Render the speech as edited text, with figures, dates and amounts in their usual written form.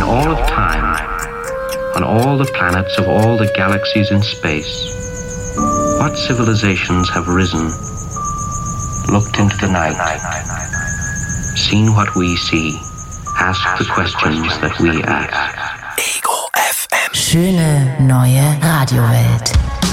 all of time, on all the planets of all the galaxies in space, what civilizations have risen, looked into the night, seen what we see, asked the questions that we ask. Ego FM. Schöne neue Radiowelt.